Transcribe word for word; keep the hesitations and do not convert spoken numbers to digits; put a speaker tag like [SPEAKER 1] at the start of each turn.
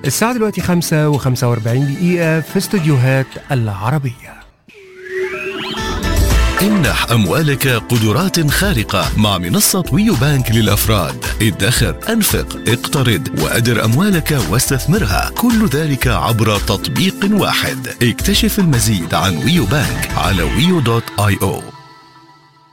[SPEAKER 1] الساعة دلوقتي خمسة وخمسة وأربعين دقيقة في استوديوهات العربية.
[SPEAKER 2] امنح أموالك قدرات خارقة مع منصة ويو بانك للأفراد. ادخر، أنفق، اقترض وأدر أموالك واستثمرها، كل ذلك عبر تطبيق واحد. اكتشف المزيد عن ويو بانك على ويو دوت آي أو.